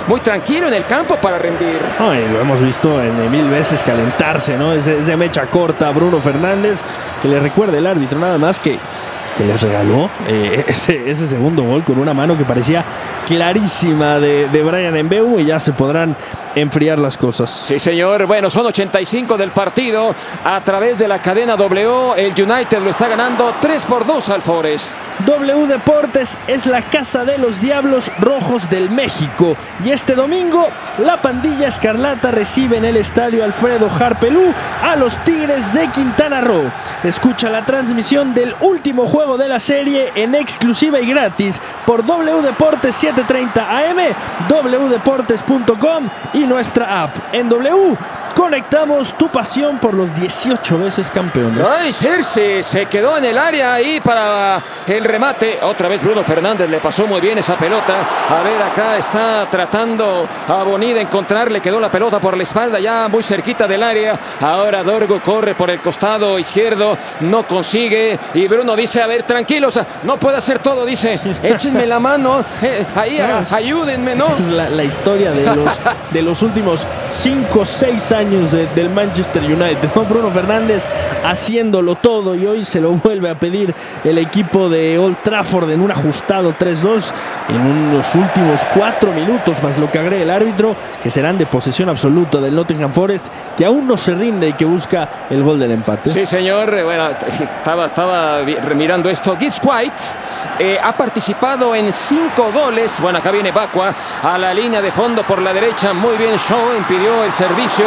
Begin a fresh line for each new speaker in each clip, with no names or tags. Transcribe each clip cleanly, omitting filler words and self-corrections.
muy tranquilo en el campo para rendir.
Ay, lo hemos visto en mil veces calentarse, ¿no? Es de mecha corta Bruno Fernández, que le recuerda el árbitro nada más que les regaló ese segundo gol con una mano que parecía clarísima de Bryan Mbeumo, y ya se podrán enfriar las cosas.
Sí, señor. Bueno, son 85 del partido. A través de la cadena W, el United lo está ganando 3-2 al Forest.
W Deportes es la casa de los Diablos Rojos del México, y este domingo la pandilla escarlata recibe en el estadio Alfredo Harpelú a los Tigres de Quintana Roo. Escucha la transmisión del último juego de la serie en exclusiva y gratis por W Deportes 7:30 AM, wdeportes.com y nuestra app. En W conectamos tu pasión por los 18 veces campeones.
Ay, Circe se quedó en el área ahí para el remate. Otra vez Bruno Fernández le pasó muy bien esa pelota. A ver, acá está tratando a Boni de encontrar. Le quedó la pelota por la espalda, ya muy cerquita del área. Ahora Dorgo corre por el costado izquierdo, no consigue. Y Bruno dice, a ver, tranquilos, no puedo hacer todo, dice. Échenme la mano, ahí, ayúdenme, ¿no?
Es la historia de los últimos 5 o 6 años del Manchester United, ¿no? Bruno Fernández haciéndolo todo, y hoy se lo vuelve a pedir el equipo de Old Trafford en un ajustado 3-2 en unos últimos 4 minutos, más lo que agrega el árbitro, que serán de posesión absoluta del Nottingham Forest, que aún no se rinde y que busca el gol del empate.
Sí, señor. Bueno, estaba mirando esto. Gibbs White ha participado en 5 goles. Bueno, acá viene Bakwa a la línea de fondo por la derecha. Muy bien, Shaw impidió el servicio.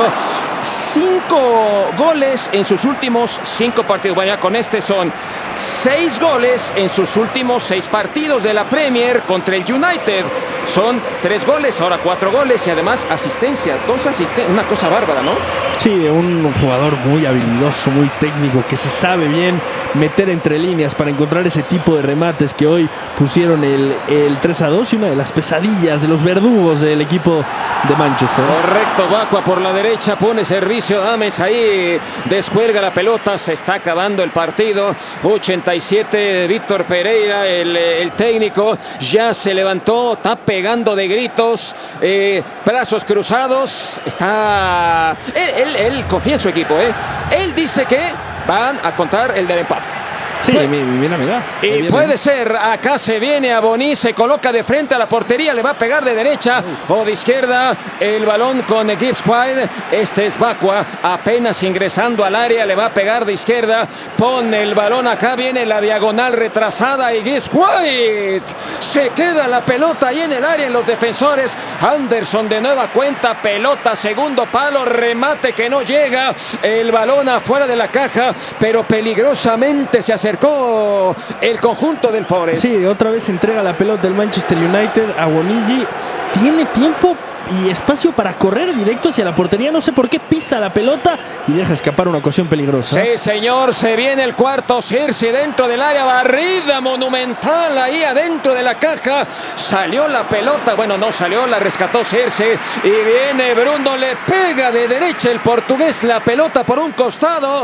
5 goles en sus últimos 5 partidos. Bueno, ya con este son 6 goles en sus últimos 6 partidos de la Premier contra el United. Son 3 goles, ahora 4 goles y además asistencia. 2 asistencias, una cosa bárbara, ¿no?
Sí, un jugador muy habilidoso, muy técnico, que se sabe bien meter entre líneas para encontrar ese tipo de remates que hoy pusieron el 3-2, y una de las pesadillas de los verdugos del equipo de Manchester.
Correcto, Bakwa por la derecha, pone servicio, Ames ahí descuelga la pelota, se está acabando el partido. 87, Víctor Pereira, el técnico, ya se levantó, está pegando de gritos, brazos cruzados, está... Él confía en su equipo, Él dice que van a contar el del empate.
Sí, mira.
Y puede ser, acá se viene a Boni, se coloca de frente a la portería, le va a pegar de derecha o de izquierda el balón con Gibbs White. Este es Bakwa, apenas ingresando al área, le va a pegar de izquierda, pone el balón, acá viene la diagonal retrasada y Gibbs White se queda la pelota ahí en el área en los defensores. Anderson de nueva cuenta, pelota, segundo palo, remate que no llega, el balón afuera de la caja, pero peligrosamente se acercó el conjunto del Forest.
Sí, otra vez entrega la pelota del Manchester United a Bonigi. Tiene tiempo y espacio para correr directo hacia la portería. No sé por qué pisa la pelota y deja escapar una ocasión peligrosa.
Sí, señor, se viene el cuarto. Circe dentro del área, barrida monumental ahí adentro de la caja. Salió la pelota, bueno, no salió, la rescató Circe. Y viene Bruno, le pega de derecha el portugués la pelota por un costado.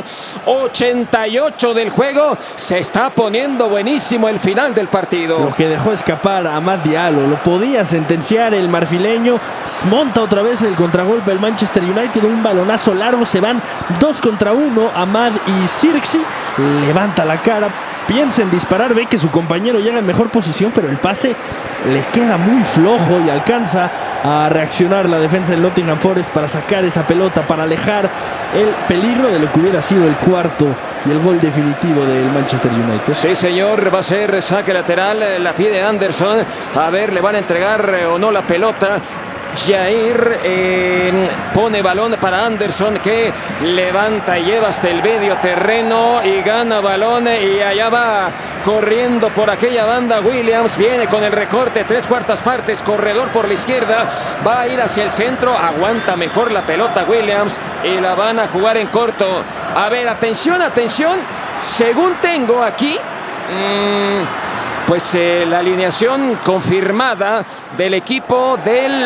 88 del juego. Se está poniendo buenísimo el final del partido.
Lo que dejó escapar a Amad Diallo, lo podía sentenciar el marfileño. Monta otra vez el contragolpe del Manchester United, un balonazo largo, se van 2 contra 1, Amad y Circe. Levanta la cara, piensa en disparar, ve que su compañero llega en mejor posición, pero el pase le queda muy flojo y alcanza a reaccionar la defensa del Nottingham Forest para sacar esa pelota, para alejar el peligro de lo que hubiera sido el cuarto y el gol definitivo del Manchester United.
Sí, señor, va a ser saque lateral, la pide Anderson. A ver, le van a entregar o no la pelota. Jair pone balón para Anderson, que levanta y lleva hasta el medio terreno y gana balón, y allá va corriendo por aquella banda Williams, viene con el recorte 3/4 partes, corredor por la izquierda, va a ir hacia el centro, aguanta mejor la pelota Williams y la van a jugar en corto. A ver, atención, según tengo aquí pues la alineación confirmada del equipo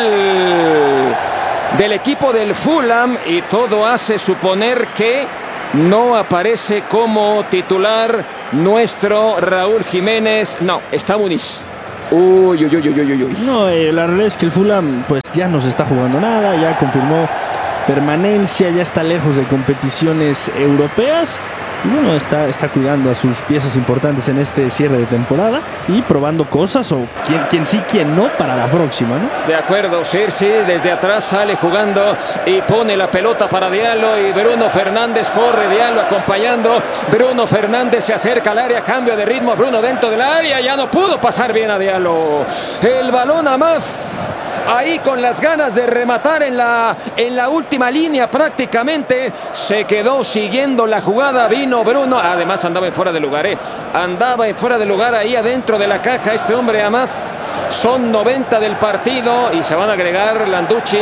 del Fulham, y todo hace suponer que no aparece como titular nuestro Raúl Jiménez. No, está Muniz. Uy, uy, uy, uy, uy, uy.
No, la realidad es que el Fulham pues ya no se está jugando nada, ya confirmó permanencia, ya está lejos de competiciones europeas. Y bueno, está cuidando a sus piezas importantes en este cierre de temporada y probando cosas, o quién sí, quién no, para la próxima, ¿no?
De acuerdo, Circe desde atrás sale jugando y pone la pelota para Diallo y Bruno Fernández corre, Diallo acompañando. Bruno Fernández se acerca al área, cambio de ritmo, Bruno dentro del área, ya no pudo pasar bien a Diallo. El balón a Maf. Ahí con las ganas de rematar en la última línea prácticamente. Se quedó siguiendo la jugada, vino Bruno. Además andaba en fuera de lugar, andaba en fuera de lugar ahí adentro de la caja este hombre Amad. Son 90 del partido y se van a agregar Landucci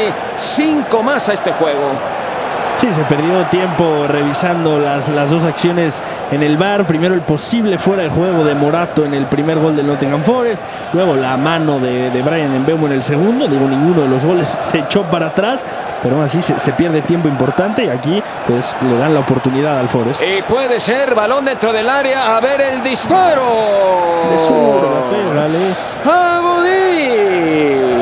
5 más a este juego.
Sí, se perdió tiempo revisando las dos acciones en el VAR. Primero el posible fuera de juego de Morato en el primer gol del Nottingham Forest. Luego la mano de Bryan Mbeumo en el segundo. Digo, ninguno de los goles se echó para atrás, pero aún así se pierde tiempo importante y aquí pues le dan la oportunidad al Forest.
Y puede ser balón dentro del área. A ver el disparo.
De zurda, pégale.
¡Abodí!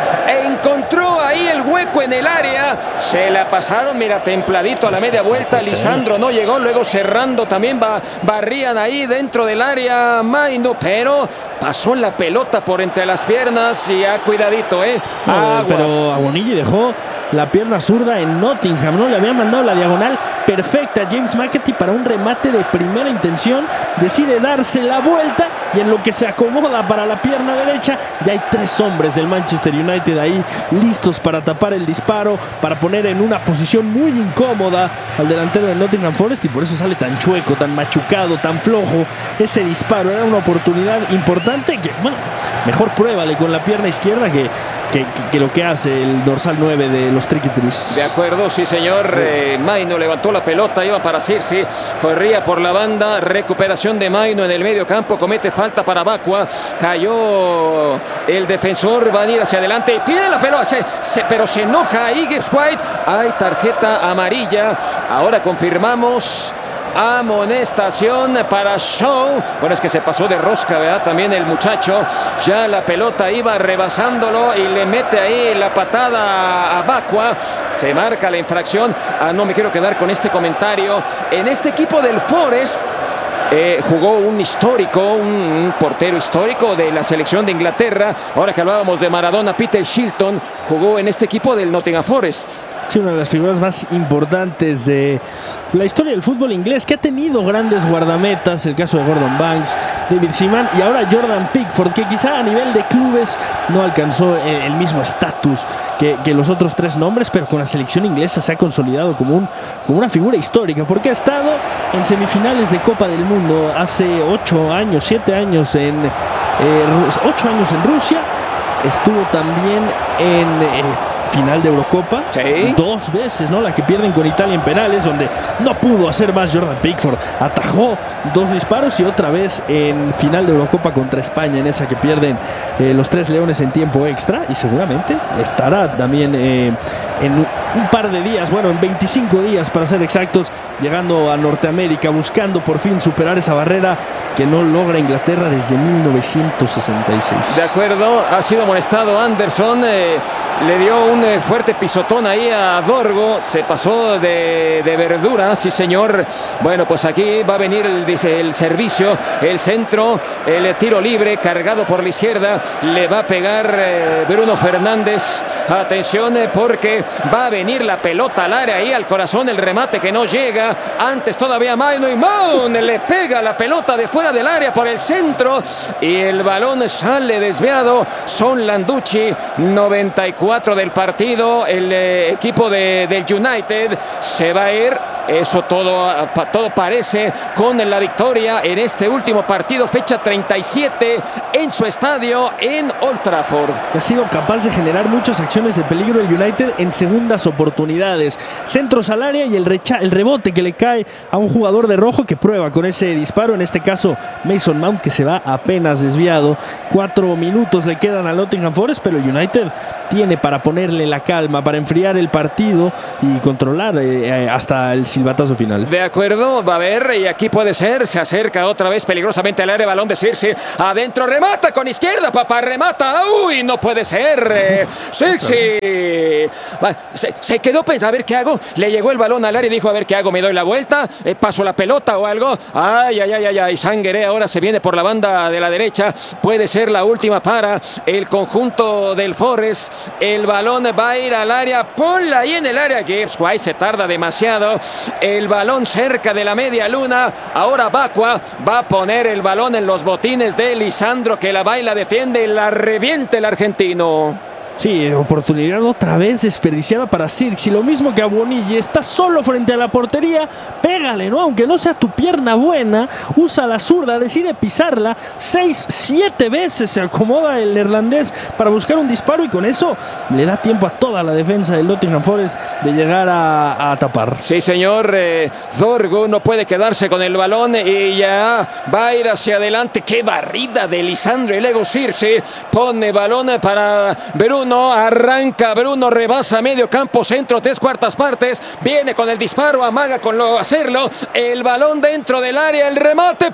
Encontró ahí el hueco en el área. Se la pasaron, mira, templadito a la media vuelta. Lisandro no llegó, luego cerrando también barrían ahí dentro del área Maino, pero pasó la pelota por entre las piernas y cuidadito,
No, pero Abonigi dejó la pierna zurda en Nottingham, ¿no? Le había mandado la diagonal perfecta a James McAtee para un remate de primera intención. Decide darse la vuelta y en lo que se acomoda para la pierna derecha, ya hay 3 hombres del Manchester United ahí listos para tapar el disparo, para poner en una posición muy incómoda al delantero del Nottingham Forest, y por eso sale tan chueco, tan machucado, tan flojo ese disparo. Era una oportunidad importante que, bueno, mejor pruébale con la pierna izquierda que lo que hace el dorsal 9 de los Tricky Trees.
De acuerdo, sí señor. Maino levantó la pelota, iba para Circe, corría por la banda, recuperación de Maino en el medio campo, comete falta para Bakwa, cayó el defensor, va a ir hacia adelante y pide la pelota, pero se enoja ahí Gibbs White. Hay tarjeta amarilla, ahora confirmamos. Amonestación para Shaw. Bueno, es que se pasó de rosca, ¿verdad? También el muchacho. Ya la pelota iba rebasándolo y le mete ahí la patada a Bakwa. Se marca la infracción. No me quiero quedar con este comentario. En este equipo del Forest jugó un histórico, un portero histórico de la selección de Inglaterra. Ahora que hablábamos de Maradona, Peter Shilton jugó en este equipo del Nottingham Forest.
Sí, una de las figuras más importantes de la historia del fútbol inglés, que ha tenido grandes guardametas, el caso de Gordon Banks, David Seaman y ahora Jordan Pickford, que quizá a nivel de clubes no alcanzó el mismo estatus que los otros 3 nombres, pero con la selección inglesa se ha consolidado como una figura histórica, porque ha estado en semifinales de Copa del Mundo hace 8 años, 7 años 8 años en Rusia, estuvo también en final de Eurocopa,
¿sí?
2 veces, ¿no? La que pierden con Italia en penales, donde no pudo hacer más Jordan Pickford, atajó 2 disparos, y otra vez en final de Eurocopa contra España, en esa que pierden los 3 leones en tiempo extra, y seguramente estará también en un par de días, bueno, en 25 días para ser exactos, llegando a Norteamérica, buscando por fin superar esa barrera que no logra Inglaterra desde 1966.
De acuerdo, ha sido amonestado Anderson, le dio un fuerte pisotón ahí a Dorgo, se pasó de verdura, sí señor. Bueno, pues aquí va a venir el servicio, el centro, el tiro libre cargado por la izquierda, le va a pegar Bruno Fernández. Atención, porque va a venir la pelota al área, ahí al corazón, el remate que no llega. Antes todavía Maino, y Mount le pega la pelota de fuera del área por el centro y el balón sale desviado. Son Landucci, 94 del partido. El equipo del United se va a ir. Eso todo parece con la victoria en este último partido, fecha 37 en su estadio en Old Trafford.
Ha sido capaz de generar muchas acciones de peligro el United en segundas oportunidades. Centros al área y el rebote que le cae a un jugador de rojo que prueba con ese disparo, en este caso Mason Mount, que se va apenas desviado. 4 minutos le quedan al Nottingham Forest, pero el United tiene para ponerle la calma, para enfriar el partido y controlar hasta el silbatazo final.
De acuerdo, va a ver, y aquí puede ser, se acerca otra vez peligrosamente al área, balón de Circe, adentro, remata con izquierda, papá, remata, uy, no puede ser, Circe, se quedó pensando, a ver qué hago, le llegó el balón al área y dijo, a ver qué hago, me doy la vuelta, paso la pelota o algo, ay, Sangueré ahora se viene por la banda de la derecha, puede ser la última para el conjunto del Forest, el balón va a ir al área, ponla ahí en el área, Gibbs White se tarda demasiado, el balón cerca de la media luna, ahora Bacua va a poner el balón en los botines de Lisandro, que la baila, defiende, la reviente el argentino.
Sí, oportunidad otra vez desperdiciada para Circe. Lo mismo que a Bonilla. Está solo frente a la portería. Pégale, ¿no? Aunque no sea tu pierna buena. Usa la zurda, decide pisarla. 6-7 veces se acomoda el neerlandés para buscar un disparo. Y con eso le da tiempo a toda la defensa del Nottingham Forest de llegar a tapar.
Sí, señor. Dorgu no puede quedarse con el balón. Y ya va a ir hacia adelante. ¡Qué barrida de Lisandro! Y luego Circe pone balón para Bruno. Arranca Bruno, rebasa medio campo, centro, 3/4 partes, viene con el disparo, amaga con hacerlo, el balón dentro del área, el remate,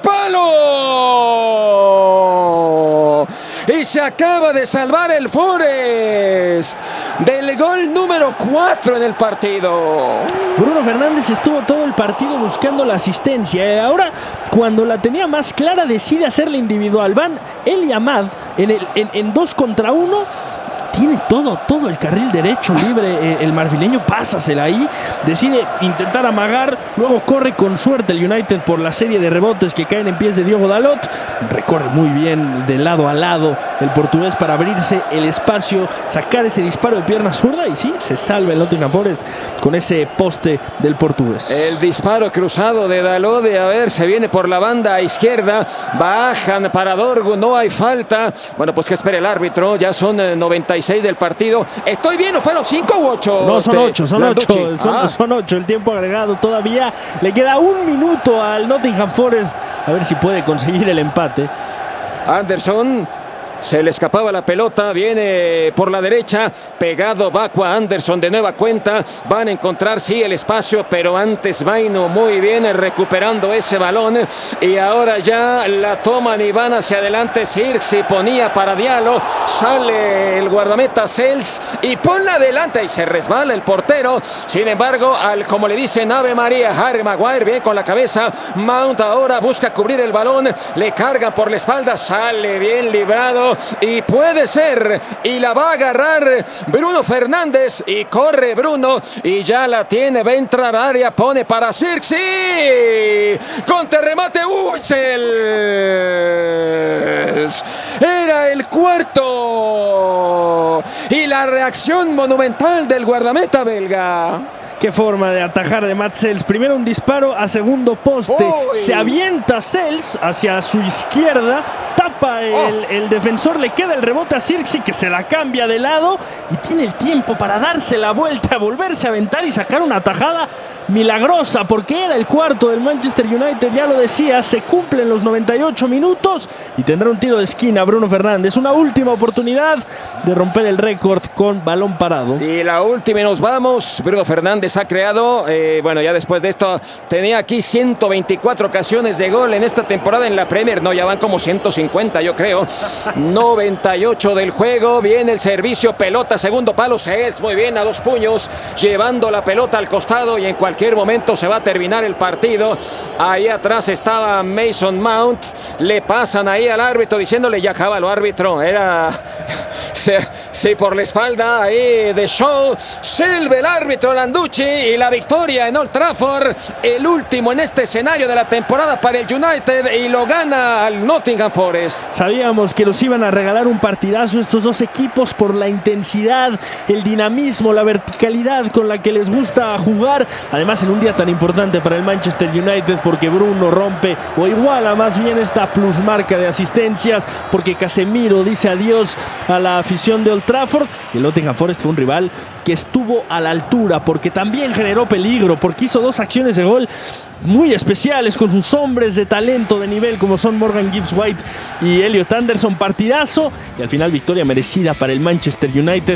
¡palo! Y se acaba de salvar el Forest del gol número 4 en el partido.
Bruno Fernández estuvo todo el partido buscando la asistencia. Ahora, cuando la tenía más clara, decide hacerla individual. Van él y Amad en 2 contra 1. Tiene todo el carril derecho libre el marfileño, pásasela ahí, decide intentar amagar, luego corre con suerte el United por la serie de rebotes que caen en pies de Diogo Dalot, recorre muy bien de lado a lado el portugués para abrirse el espacio, sacar ese disparo de pierna zurda y sí, se salva el Nottingham Forest con ese poste del portugués.
El disparo cruzado de Dalot, a ver, se viene por la banda izquierda, bajan para Dorgu, no hay falta, bueno, pues que espere el árbitro, ya son 96 del partido. ¿Estoy bien o fueron 5 u 8?
No, son 8, son 8. Son 8 el tiempo agregado todavía. Le queda 1 minuto al Nottingham Forest. A ver si puede conseguir el empate.
Anderson. Se le escapaba la pelota, viene por la derecha, pegado Bacua, Anderson de nueva cuenta, van a encontrar sí el espacio, pero antes Vaino muy bien recuperando ese balón y ahora ya la toman y van hacia adelante. Circe ponía para Diallo, sale el guardameta Sels y ponla adelante y se resbala el portero. Sin embargo, como le dicen Ave María, Harry Maguire bien con la cabeza, Mount ahora busca cubrir el balón, le cargan por la espalda, sale bien librado. Y puede ser, y la va a agarrar Bruno Fernández y corre Bruno y ya la tiene, va a entrar al área, pone para Circe, contrarremate Huitzel, era el cuarto y la reacción monumental del guardameta belga.
Qué forma de atajar de Mats Sels. Primero un disparo a segundo poste. ¡Uy! Se avienta Sels hacia su izquierda. Tapa el defensor. Le queda el rebote a Circe, que se la cambia de lado. Y tiene el tiempo para darse la vuelta, volverse a aventar y sacar una tajada milagrosa. Porque era el cuarto del Manchester United. Ya lo decía, se cumplen los 98 minutos. Y tendrá un tiro de esquina Bruno Fernández. Una última oportunidad de romper el récord con balón parado.
Y la última y nos vamos. Bruno Fernández ha creado, bueno, ya después de esto, tenía aquí 124 ocasiones de gol en esta temporada en la Premier, no, ya van como 150 yo creo, 98 del juego, viene el servicio, pelota, segundo palo, Sels, muy bien, a 2 puños, llevando la pelota al costado y en cualquier momento se va a terminar el partido. Ahí atrás estaba Mason Mount, le pasan ahí al árbitro diciéndole, ya cábalo árbitro, era... Sí, por la espalda ahí de Shaw, silba el árbitro Landucci y la victoria en Old Trafford, el último en este escenario de la temporada para el United y lo gana al Nottingham Forest.
Sabíamos que nos iban a regalar un partidazo estos dos equipos por la intensidad, el dinamismo, la verticalidad con la que les gusta jugar, además en un día tan importante para el Manchester United porque Bruno rompe o iguala más bien esta plusmarca de asistencias, porque Casemiro dice adiós a la afición de Old Trafford y el Nottingham Forest fue un rival que estuvo a la altura porque también generó peligro, porque hizo 2 acciones de gol muy especiales con sus hombres de talento de nivel como son Morgan Gibbs White y Elliot Anderson. Partidazo y al final victoria merecida para el Manchester United,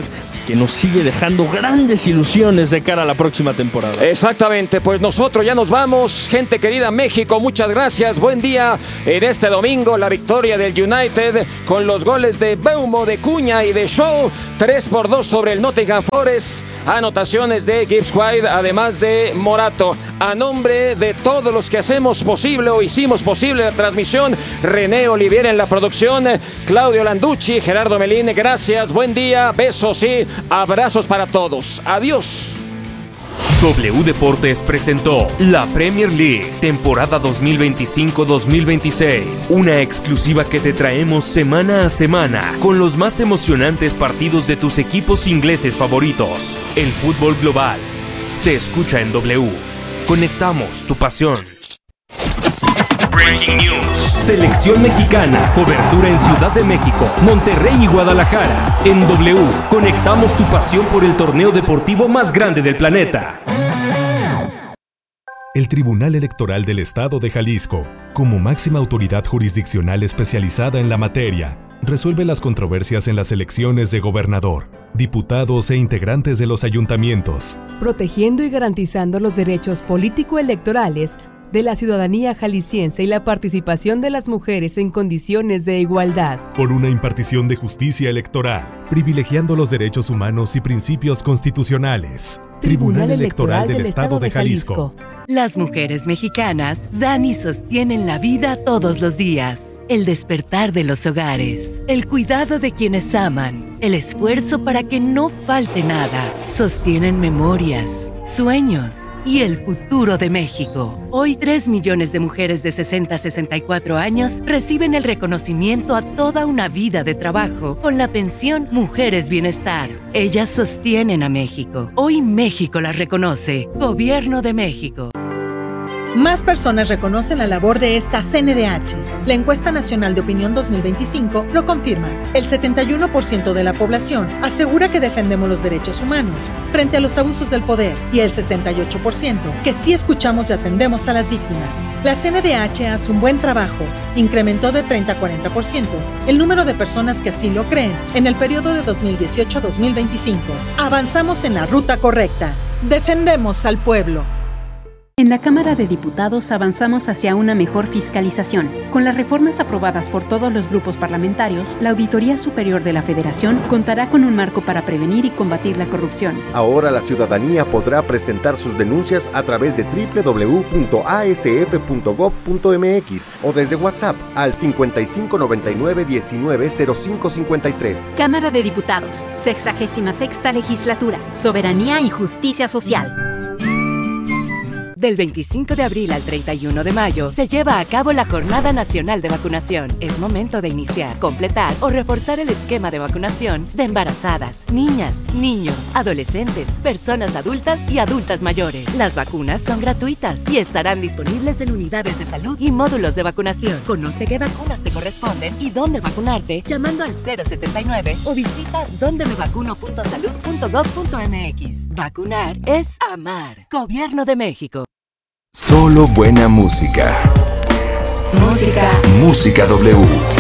que nos sigue dejando grandes ilusiones de cara a la próxima temporada.
Exactamente, pues nosotros ya nos vamos. Gente querida, México, muchas gracias. Buen día en este domingo. La victoria del United con los goles de Beumo, de Cuña y de Shaw. 3-2 sobre el Nottingham Forest. Anotaciones de Gibbs White, además de Morato. A nombre de todos los que hacemos posible o hicimos posible la transmisión, René Oliviera en la producción, Claudio Landucci, Gerardo Melín, gracias, buen día, besos y abrazos para todos. Adiós.
W Deportes presentó la Premier League, temporada 2025-2026. Una exclusiva que te traemos semana a semana, con los más emocionantes partidos de tus equipos ingleses favoritos. El fútbol global se escucha en W. Conectamos tu pasión. Breaking News. Selección mexicana. Cobertura en Ciudad de México, Monterrey y Guadalajara. En W, conectamos tu pasión por el torneo deportivo más grande del planeta.
El Tribunal Electoral del Estado de Jalisco, como máxima autoridad jurisdiccional especializada en la materia, resuelve las controversias en las elecciones de gobernador, diputados e integrantes de los ayuntamientos,
protegiendo y garantizando los derechos político-electorales de la ciudadanía jalisciense y la participación de las mujeres en condiciones de igualdad.
Por una impartición de justicia electoral, privilegiando los derechos humanos y principios constitucionales. Tribunal Electoral del Estado de Jalisco.
Las mujeres mexicanas dan y sostienen la vida todos los días. El despertar de los hogares, el cuidado de quienes aman, el esfuerzo para que no falte nada. Sostienen memorias, sueños y el futuro de México. Hoy 3 millones de mujeres de 60 a 64 años reciben el reconocimiento a toda una vida de trabajo con la pensión Mujeres Bienestar. Ellas sostienen a México. Hoy México las reconoce. Gobierno de México.
Más personas reconocen la labor de esta CNDH. La encuesta nacional de opinión 2025 lo confirma. El 71% de la población asegura que defendemos los derechos humanos frente a los abusos del poder y el 68% que sí escuchamos y atendemos a las víctimas. La CNDH hace un buen trabajo. Incrementó de 30 a 40% el número de personas que así lo creen en el periodo de 2018 a 2025. Avanzamos en la ruta correcta. Defendemos al pueblo.
En la Cámara de Diputados avanzamos hacia una mejor fiscalización. Con las reformas aprobadas por todos los grupos parlamentarios, la Auditoría Superior de la Federación contará con un marco para prevenir y combatir la corrupción.
Ahora la ciudadanía podrá presentar sus denuncias a través de www.asf.gov.mx o desde WhatsApp al 5599190553.
Cámara de Diputados, 66ª Legislatura, Soberanía y Justicia Social.
Del 25 de abril al 31 de mayo se lleva a cabo la Jornada Nacional de Vacunación. Es momento de iniciar, completar o reforzar el esquema de vacunación de embarazadas, niñas, niños, adolescentes, personas adultas y adultas mayores. Las vacunas son gratuitas y estarán disponibles en unidades de salud y módulos de vacunación. Conoce qué vacunas te corresponden y dónde vacunarte llamando al 079 o visita dondemevacuno.salud.gov.mx. Vacunar es amar. Gobierno de México.
Solo buena música. Música W.